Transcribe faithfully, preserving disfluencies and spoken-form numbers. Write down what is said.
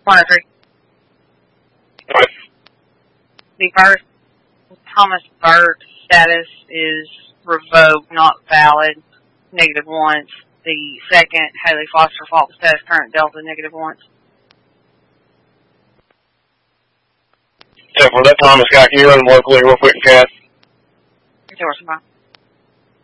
one oh three. Right. The first, Thomas Burt status is revoked, not valid, negative once. The second, Haley Foster fault status, current Delta, negative once. Yeah, for that Thomas guy, can you run him locally real quick, Cass? Two hours tomorrow.